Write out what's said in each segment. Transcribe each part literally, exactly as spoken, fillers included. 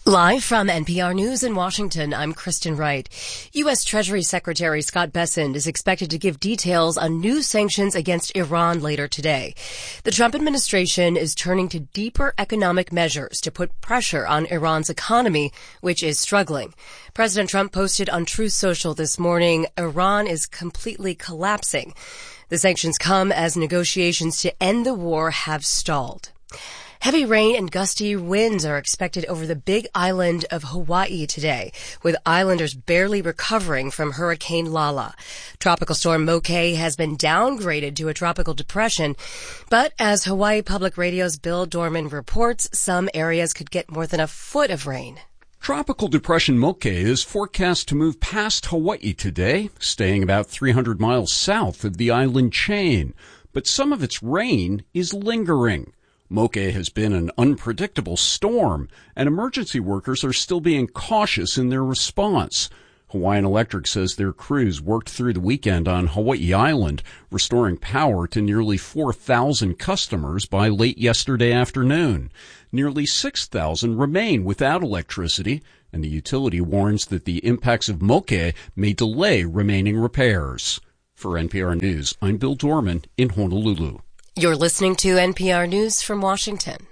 Live from N P R News in Washington, I'm Kristen Wright. U S. Treasury Secretary Scott Bessent is expected to give details on new sanctions against Iran later today. The Trump administration is turning to deeper economic measures to put pressure on Iran's economy, which is struggling. President Trump posted on Truth Social this morning, Iran is completely collapsing. The sanctions come as negotiations to end the war have stalled. Heavy rain and gusty winds are expected over the big island of Hawaii today, with islanders barely recovering from Hurricane Lala. Tropical storm Moke has been downgraded to a tropical depression, but as Hawaii Public Radio's Bill Dorman reports, some areas could get more than a foot of rain. Tropical Depression Moke is forecast to move past Hawaii today, staying about three hundred miles south of the island chain. But some of its rain is lingering. Moke has been an unpredictable storm, and emergency workers are still being cautious in their response. Hawaiian Electric says their crews worked through the weekend on Hawaii Island, restoring power to nearly four thousand customers by late yesterday afternoon. Nearly six thousand remain without electricity, and the utility warns that the impacts of Moke may delay remaining repairs. For N P R News, I'm Bill Dorman in Honolulu. You're listening to N P R News from Washington.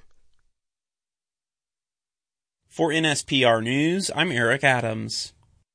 For N S P R News, I'm Eric Adams.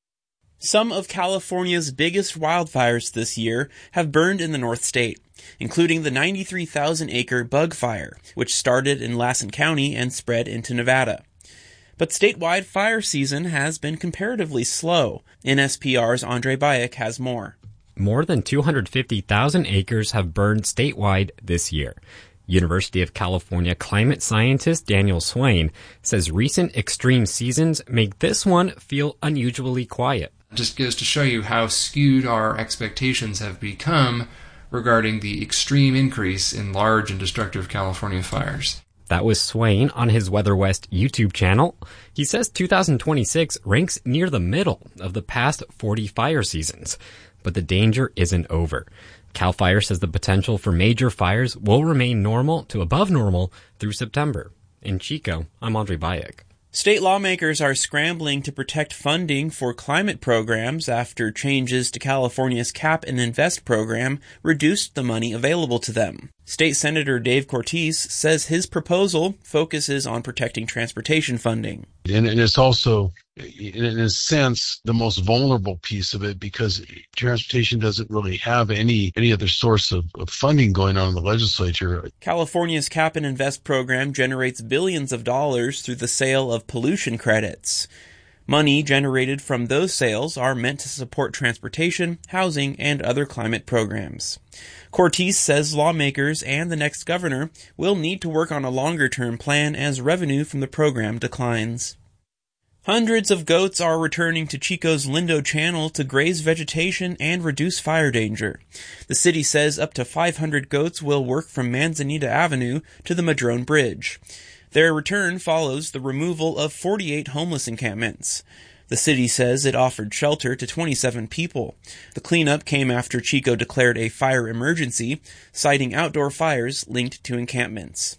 Some of California's biggest wildfires this year have burned in the North State, including the ninety-three thousand acre Bug Fire, which started in Lassen County and spread into Nevada. But statewide fire season has been comparatively slow. N S P R's Andre Bayek has more. More than two hundred fifty thousand acres have burned statewide this year. University of California climate scientist Daniel Swain says recent extreme seasons make this one feel unusually quiet. It just goes to show you how skewed our expectations have become regarding the extreme increase in large and destructive California fires. That was Swain on his Weather West YouTube channel. He says two thousand twenty-six ranks near the middle of the past forty fire seasons. But the danger isn't over. CAL FIRE says the potential for major fires will remain normal to above normal through September. In Chico, I'm Andre Bayek. State lawmakers are scrambling to protect funding for climate programs after changes to California's Cap and Invest program reduced the money available to them. State Senator Dave Cortese says his proposal focuses on protecting transportation funding. And it's also, in a sense, the most vulnerable piece of it because transportation doesn't really have any any other source of, of funding going on in the legislature. California's Cap and Invest program generates billions of dollars through the sale of pollution credits. Money generated from those sales are meant to support transportation, housing, and other climate programs. Cortese says lawmakers and the next governor will need to work on a longer-term plan as revenue from the program declines. Hundreds of goats are returning to Chico's Lindo Channel to graze vegetation and reduce fire danger. The city says up to five hundred goats will work from Manzanita Avenue to the Madrone Bridge. Their return follows the removal of forty-eight homeless encampments. The city says it offered shelter to twenty-seven people. The cleanup came after Chico declared a fire emergency, citing outdoor fires linked to encampments.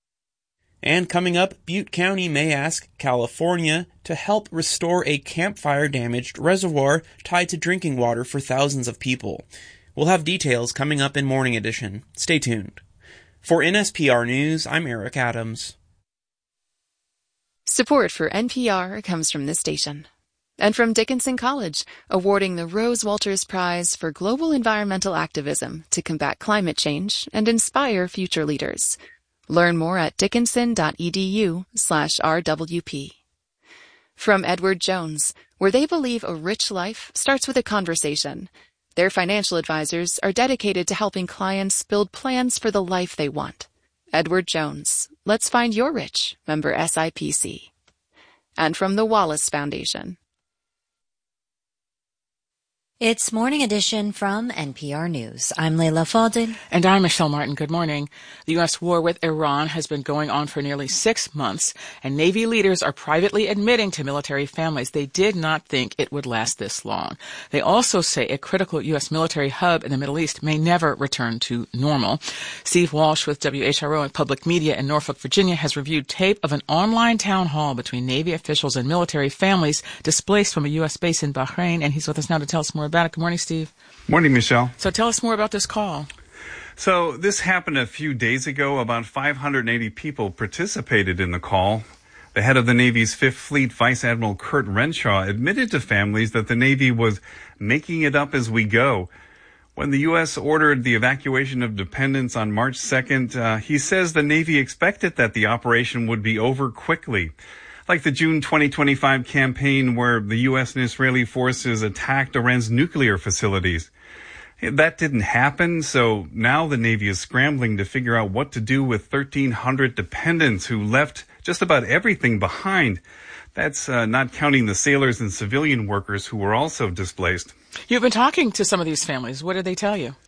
And coming up, Butte County may ask California to help restore a campfire-damaged reservoir tied to drinking water for thousands of people. We'll have details coming up in Morning Edition. Stay tuned. For N S P R News, I'm Eric Adams. Support for N P R comes from this station. And from Dickinson College, awarding the Rose Walters Prize for Global Environmental Activism to combat climate change and inspire future leaders. Learn more at dickinson.edu slash RWP. From Edward Jones, where they believe a rich life starts with a conversation. Their financial advisors are dedicated to helping clients build plans for the life they want. Edward Jones. Let's find your rich. Member S I P C. And from the Wallace Foundation. It's Morning Edition from N P R News. I'm Leila Fadel. And I'm Michelle Martin. Good morning. The U S war with Iran has been going on for nearly six months, and Navy leaders are privately admitting to military families they did not think it would last this long. They also say a critical U S military hub in the Middle East may never return to normal. Steve Walsh with W H R O and Public Media in Norfolk, Virginia, has reviewed tape of an online town hall between Navy officials and military families displaced from a U S base in Bahrain, and he's with us now to tell us more about it. Good morning, Steve. Morning, Michelle. So tell us more about this call. So this happened a few days ago. About five hundred eighty people participated in the call. The head of the Navy's Fifth Fleet, Vice Admiral Kurt Renshaw, admitted to families that the Navy was making it up as we go. When the U S ordered the evacuation of dependents on March second, uh, he says the Navy expected that the operation would be over quickly. Like the June twenty twenty-five campaign where the U S and Israeli forces attacked Iran's nuclear facilities. That didn't happen, so now the Navy is scrambling to figure out what to do with thirteen hundred dependents who left just about everything behind. That's uh, not counting the sailors and civilian workers who were also displaced. You've been talking to some of these families. What did they tell you?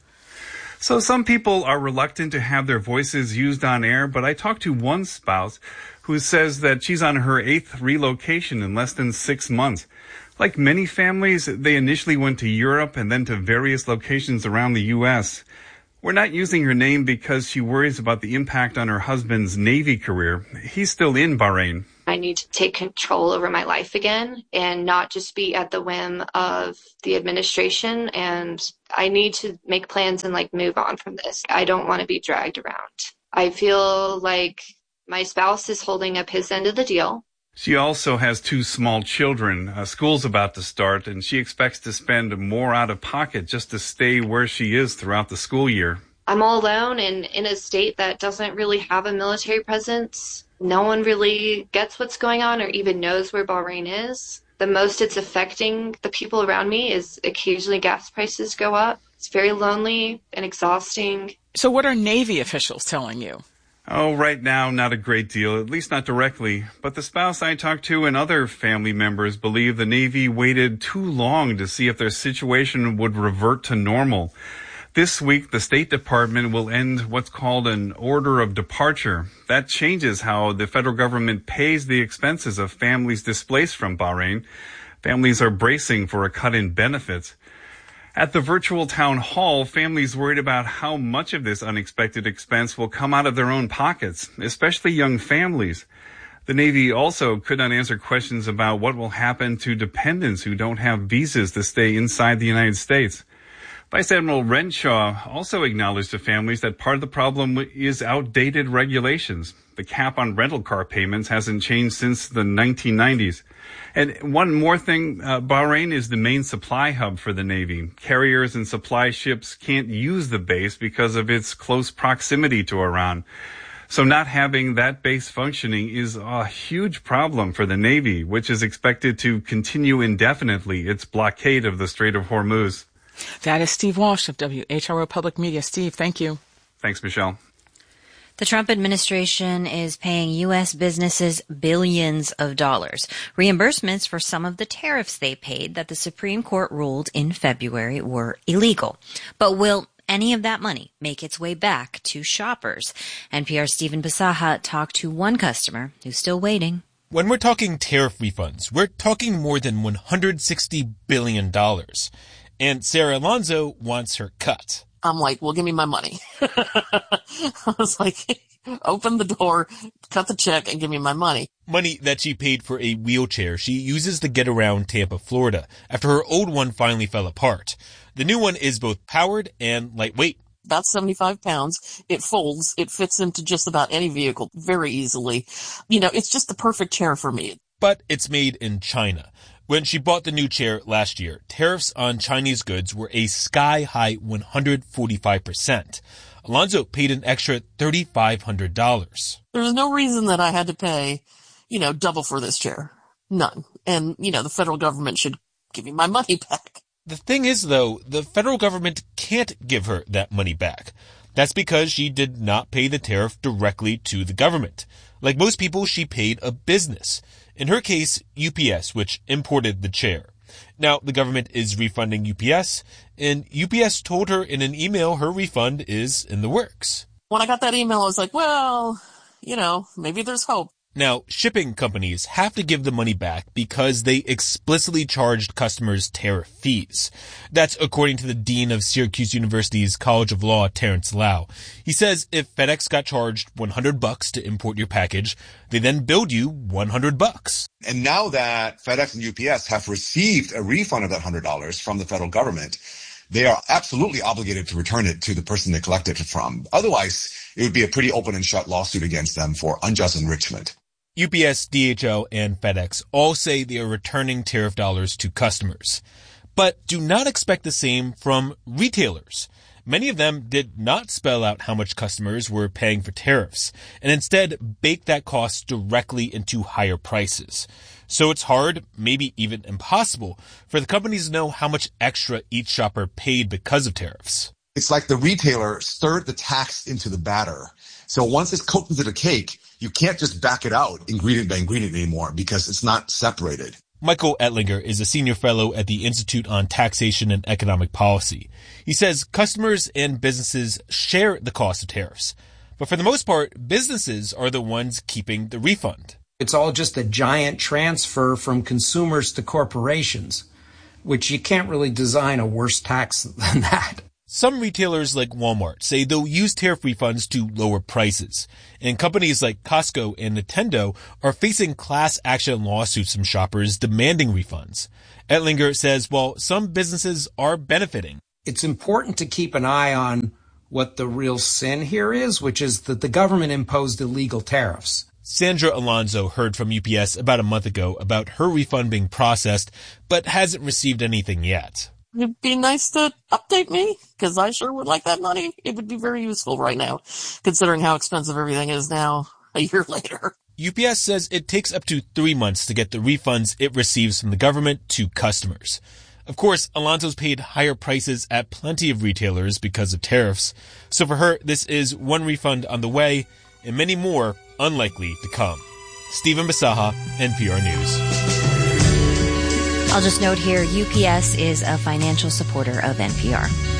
So some people are reluctant to have their voices used on air, but I talked to one spouse who says that she's on her eighth relocation in less than six months. Like many families, they initially went to Europe and then to various locations around the U S. We're not using her name because she worries about the impact on her husband's Navy career. He's still in Bahrain. I need to take control over my life again and not just be at the whim of the administration. And I need to make plans and like move on from this. I don't want to be dragged around. I feel like my spouse is holding up his end of the deal. She also has two small children. Uh, school's about to start, and she expects to spend more out of pocket just to stay where she is throughout the school year. I'm all alone and in a state that doesn't really have a military presence. No one really gets what's going on or even knows where Bahrain is. The most it's affecting the people around me is occasionally gas prices go up. It's very lonely and exhausting. So what are Navy officials telling you? Oh, right now, not a great deal, at least not directly. But the spouse I talked to and other family members believe the Navy waited too long to see if their situation would revert to normal. This week, the State Department will end what's called an order of departure. That changes how the federal government pays the expenses of families displaced from Bahrain. Families are bracing for a cut in benefits. At the virtual town hall, families worried about how much of this unexpected expense will come out of their own pockets, especially young families. The Navy also could not answer questions about what will happen to dependents who don't have visas to stay inside the United States. Vice Admiral Renshaw also acknowledged to families that part of the problem is outdated regulations. The cap on rental car payments hasn't changed since the nineteen nineties. And one more thing, uh, Bahrain is the main supply hub for the Navy. Carriers and supply ships can't use the base because of its close proximity to Iran. So not having that base functioning is a huge problem for the Navy, which is expected to continue indefinitely its blockade of the Strait of Hormuz. That is Steve Walsh of W H R O Public Media. Steve, thank you. Thanks, Michelle. The Trump administration is paying U S businesses billions of dollars, reimbursements for some of the tariffs they paid that the Supreme Court ruled in February were illegal. But will any of that money make its way back to shoppers? N P R's Stephen Basaha talked to one customer who's still waiting. When we're talking tariff refunds, we're talking more than one hundred sixty billion dollars. And Sarah Alonso wants her cut. I'm like, well, give me my money. I was like, open the door, cut the check, and give me my money. Money that she paid for a wheelchair she uses to get around Tampa, Florida, after her old one finally fell apart. The new one is both powered and lightweight. About seventy-five pounds. It folds. It fits into just about any vehicle very easily. You know, it's just the perfect chair for me. But it's made in China. When she bought the new chair last year, tariffs on Chinese goods were a sky-high one hundred forty-five percent. Alonso paid an extra three thousand five hundred dollars. There's no reason that I had to pay, you know, double for this chair. None. And, you know, the federal government should give me my money back. The thing is, though, the federal government can't give her that money back. That's because she did not pay the tariff directly to the government. Like most people, she paid a business. In her case, U P S, which imported the chair. Now, the government is refunding U P S, and U P S told her in an email her refund is in the works. When I got that email, I was like, well, you know, maybe there's hope. Now, shipping companies have to give the money back because they explicitly charged customers tariff fees. That's according to the dean of Syracuse University's College of Law, Terrence Lau. He says if FedEx got charged one hundred bucks to import your package, they then billed you one hundred bucks. And now that FedEx and U P S have received a refund of that one hundred dollars from the federal government, they are absolutely obligated to return it to the person they collected it from. Otherwise, it would be a pretty open and shut lawsuit against them for unjust enrichment. U P S, D H L, and FedEx all say they are returning tariff dollars to customers. But do not expect the same from retailers. Many of them did not spell out how much customers were paying for tariffs, and instead bake that cost directly into higher prices. So it's hard, maybe even impossible, for the companies to know how much extra each shopper paid because of tariffs. It's like the retailer stirred the tax into the batter. So once it's cooked into the cake, you can't just back it out ingredient by ingredient anymore because it's not separated. Michael Ettlinger is a senior fellow at the Institute on Taxation and Economic Policy. He says customers and businesses share the cost of tariffs. But for the most part, businesses are the ones keeping the refund. It's all just a giant transfer from consumers to corporations, which you can't really design a worse tax than that. Some retailers like Walmart say they'll use tariff refunds to lower prices. And companies like Costco and Nintendo are facing class action lawsuits from shoppers demanding refunds. Ettlinger says while some businesses are benefiting, it's important to keep an eye on what the real sin here is, which is that the government imposed illegal tariffs. Sandra Alonso heard from U P S about a month ago about her refund being processed, but hasn't received anything yet. It'd be nice to update me, because I sure would like that money. It would be very useful right now, considering how expensive everything is now a year later. U P S says it takes up to three months to get the refunds it receives from the government to customers. Of course, Alonso's paid higher prices at plenty of retailers because of tariffs, so for her, this is one refund on the way, and many more unlikely to come. Stephen Basaha, N P R News. I'll just note here, U P S is a financial supporter of N P R.